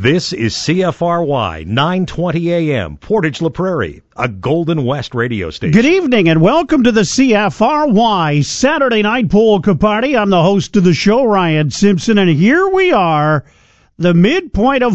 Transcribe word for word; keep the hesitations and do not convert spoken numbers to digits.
This is C F R Y nine twenty A M, Portage La Prairie, a Golden West radio station. Good evening and welcome to the C F R Y Saturday Night Polka Party. I'm the host of the show, Ryan Simpson, and here we are, the midpoint of